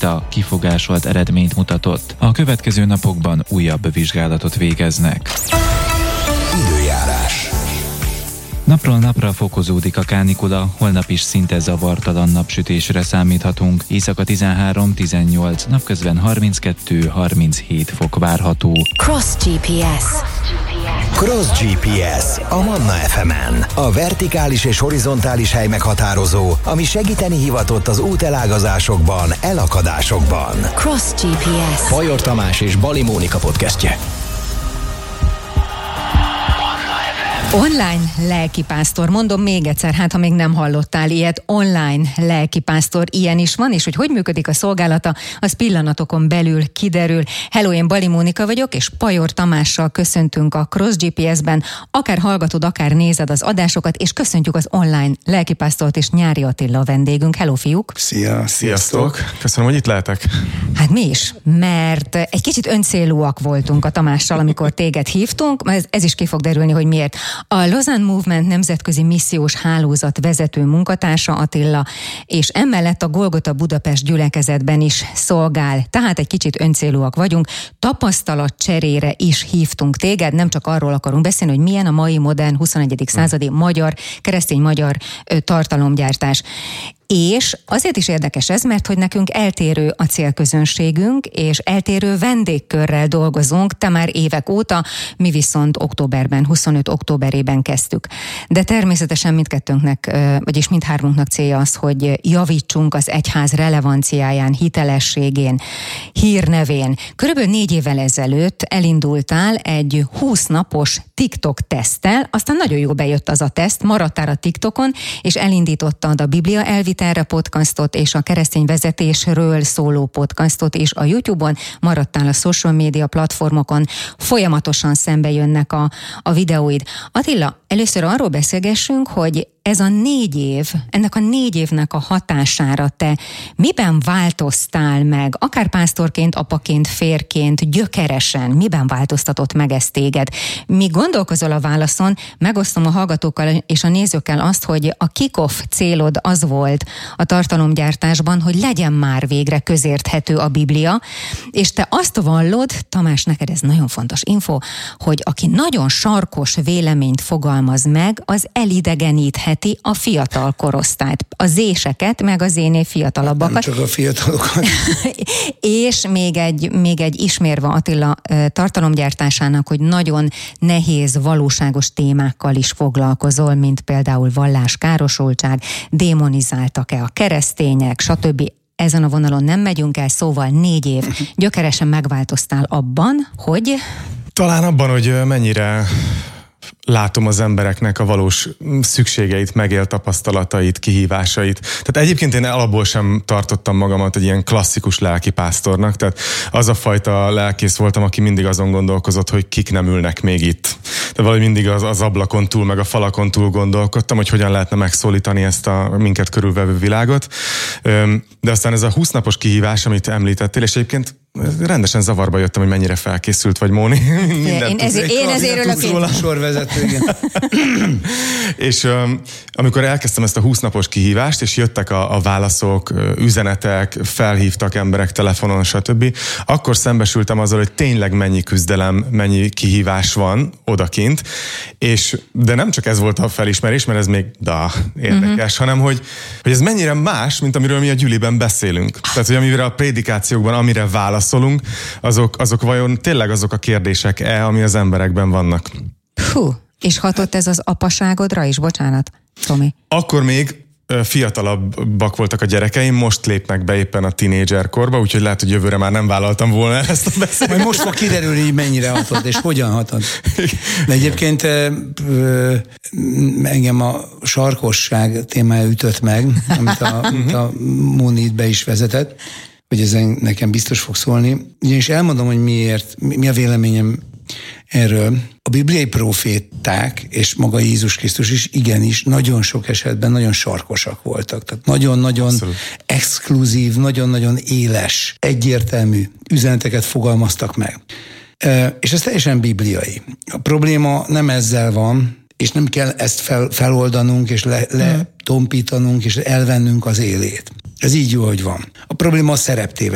tiszta, kifogásolt eredményt mutatott. A következő napokban újabb vizsgálatot végeznek. Időjárás. Napról napra fokozódik a kánikula, holnap is szinte zavartalan napsütésre számíthatunk. Éjszaka 13-18, napközben 32-37 fok várható. Cross GPS. Cross GPS a Manna FM-en. A vertikális és horizontális hely meghatározó, ami segíteni hivatott az útelágazásokban, elakadásokban. Cross GPS. Pajor Tamás és Bali Mónika podcastje. Online lelkipásztor, mondom még egyszer, hát ha még nem hallottál ilyet, online lelkipásztor, ilyen is van, és hogy működik a szolgálata, az pillanatokon belül kiderül. Hello, én Bali Mónika vagyok, és Pajor Tamással köszöntünk a Cross GPS-ben, akár hallgatod, akár nézed az adásokat, és köszöntjük az online lelkipásztort, és Nyári Attila a vendégünk. Hello, fiúk! Sziasztok! Köszönöm, hogy itt lehetek. Hát mi is, mert egy kicsit öncélúak voltunk a Tamással, amikor téged hívtunk, ez is ki fog derülni, hogy miért. A Lausanne Movement nemzetközi missziós hálózat vezető munkatársa Attila, és emellett a Golgota Budapest gyülekezetben is szolgál. Tehát egy kicsit öncélúak vagyunk. Tapasztalatcserére is hívtunk téged, nem csak arról akarunk beszélni, hogy milyen a mai modern 21. századi keresztény magyar tartalomgyártás. És azért is érdekes ez, mert hogy nekünk eltérő a célközönségünk, és eltérő vendégkörrel dolgozunk, te már évek óta, mi viszont 25. októberében kezdtük. De természetesen mindkettőnknek, vagyis mindhármunknak célja az, hogy javítsunk az egyház relevanciáján, hitelességén, hírnevén. Körülbelül 4 évvel ezelőtt elindultál egy 20 napos TikTok teszttel, aztán nagyon jól bejött az a teszt, maradtál a TikTokon, és elindítottad a Biblia elvitelre podcastot, és a keresztény vezetésről szóló podcastot, és a YouTube-on maradtál a social media platformokon, folyamatosan szembe jönnek a videóid. Attila, először arról beszélgessünk, hogy ez a 4 év, ennek a 4 évnek a hatására te miben változtál meg, akár pásztorként, apaként, férként, gyökeresen, miben változtatott meg ezt téged? Mi gondolkozol a válaszon, megosztom a hallgatókkal és a nézőkkel azt, hogy a kick-off célod az volt a tartalomgyártásban, hogy legyen már végre közérthető a Biblia, és te azt vallod, Tamás, neked ez nagyon fontos info, hogy aki nagyon sarkos véleményt fogalmaz meg, az elidegenítheti a fiatal korosztályt, a zéseket, meg az énél fiatalabbakat. Nem csak a fiatalokat. És még egy ismérve Attila tartalomgyártásának, hogy nagyon nehéz, valóságos témákkal is foglalkozol, mint például valláskárosultság, démonizáltak-e a keresztények, stb. Ezen a vonalon nem megyünk el, szóval 4 év gyökeresen megváltoztál abban, hogy... Talán abban, hogy mennyire látom az embereknek a valós szükségeit, megélt tapasztalatait, kihívásait. Tehát egyébként én alapból sem tartottam magamat egy ilyen klasszikus lelkipásztornak, tehát az a fajta lelkész voltam, aki mindig azon gondolkozott, hogy kik nem ülnek még itt. De valahogy mindig az ablakon túl, meg a falakon túl gondolkodtam, hogy hogyan lehetne megszólítani ezt a minket körülvevő világot. De aztán ez a 20 napos kihívás, amit említettél, és egyébként rendesen zavarba jöttem, hogy mennyire felkészült vagy, Móni. Én ezért örülök. Sorvezető, igen. És amikor elkezdtem ezt a 20 napos kihívást, és jöttek a válaszok, üzenetek, felhívtak emberek telefonon, stb., akkor szembesültem azzal, hogy tényleg mennyi küzdelem, mennyi kihívás van odakint, de nem csak ez volt a felismerés, mert ez még érdekes, hanem hogy ez mennyire más, mint amiről mi a gyüliben beszélünk. Tehát, hogy amire a prédikációkban, amire válaszolunk, azok vajon tényleg azok a kérdések-e, ami az emberekben vannak. Hú, és hatott ez az apaságodra is? Bocsánat, Tomi. Akkor még fiatalabbak voltak a gyerekeim, most lépnek be éppen a tínédzser korba, úgyhogy lehet, hogy jövőre már nem vállaltam volna ezt a beszélgetést. Majd most fog kiderülni, hogy mennyire hatod, és hogyan hatod. De egyébként engem a sarkosság témája ütött meg, amit a Móni itt be is vezetett, hogy ezen nekem biztos fog szólni. Ugyanis elmondom, hogy mi a véleményem erről. A bibliai proféták és maga Jézus Krisztus is igenis nagyon sok esetben nagyon sarkosak voltak. Tehát nagyon-nagyon exkluzív, nagyon-nagyon éles, egyértelmű üzeneteket fogalmaztak meg. És ez teljesen bibliai. A probléma nem ezzel van, és nem kell ezt feloldanunk, és letompítanunk, és elvennünk az élét. Ez így jó, hogy van. A probléma a szereptévesztés.